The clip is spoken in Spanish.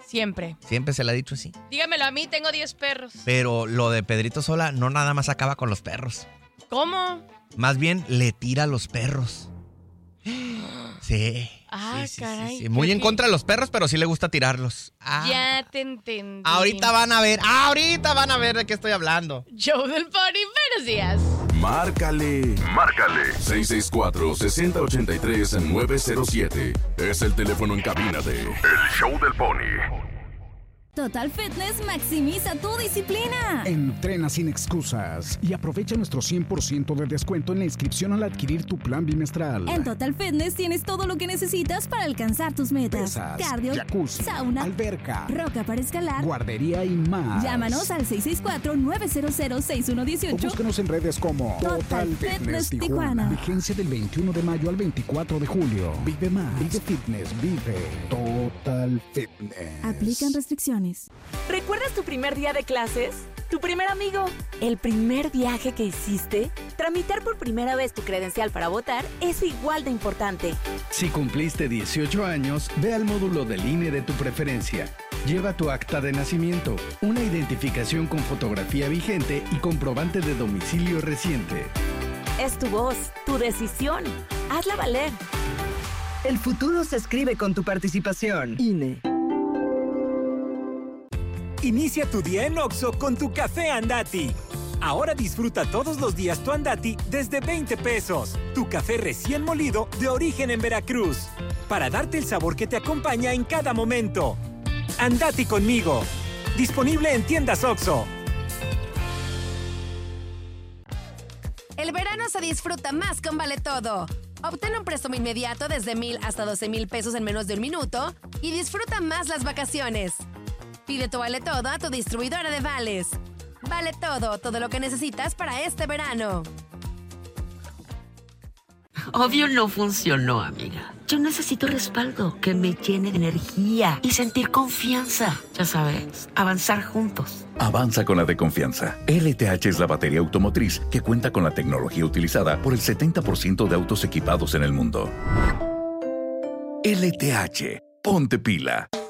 Siempre. Siempre se le ha dicho así. Dígamelo a mí, tengo 10 perros. Pero lo de Pedrito Sola no nada más acaba con los perros. ¿Cómo? Más bien le tira a los perros. Sí. Ah, sí, caray. sí. Muy en contra de los perros, pero sí le gusta tirarlos. Ya te entendí. Ahorita van a ver de qué estoy hablando. Show del Pony, buenos días. Márcale. 664-6083-907. Es el teléfono en cabina de El Show del Pony. Total Fitness maximiza tu disciplina. Entrena sin excusas y aprovecha nuestro 100% de descuento en la inscripción al adquirir tu plan bimestral. En Total Fitness tienes todo lo que necesitas para alcanzar tus metas. Pesas, cardio, jacuzzi, sauna, alberca, roca para escalar, guardería y más. Llámanos al 664-900-6118 o búscanos en redes como Total Fitness Tijuana. Vigencia del 21 de mayo al 24 de julio. Vive más. Vive Fitness. Vive Total Fitness. Aplican restricciones. ¿Recuerdas tu primer día de clases? ¿Tu primer amigo? ¿El primer viaje que hiciste? Tramitar por primera vez tu credencial para votar es igual de importante. Si cumpliste 18 años, ve al módulo del INE de tu preferencia. Lleva tu acta de nacimiento, una identificación con fotografía vigente y comprobante de domicilio reciente. Es tu voz, tu decisión. Hazla valer. El futuro se escribe con tu participación. INE. Inicia tu día en Oxxo con tu café Andati. Ahora disfruta todos los días tu Andati desde 20 pesos. Tu café recién molido de origen en Veracruz. Para darte el sabor que te acompaña en cada momento. Andati conmigo. Disponible en tiendas Oxxo. El verano se disfruta más con Vale Todo. Obtén un préstamo inmediato desde 1,000 hasta 12,000 pesos en menos de un minuto y disfruta más las vacaciones. Pide tu Vale Todo a tu distribuidora de vales. Vale Todo, todo lo que necesitas para este verano. Obvio no funcionó, amiga. Yo necesito respaldo que me llene de energía y sentir confianza. Ya sabes, avanzar juntos. Avanza con la de confianza. LTH es la batería automotriz que cuenta con la tecnología utilizada por el 70% de autos equipados en el mundo. LTH, ponte pila.